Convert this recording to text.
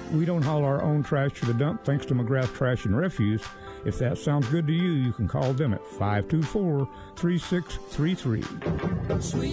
We don't haul our own trash to the dump thanks to McGrath Trash and Refuse. If that sounds good to you, you can call them at 524-3633.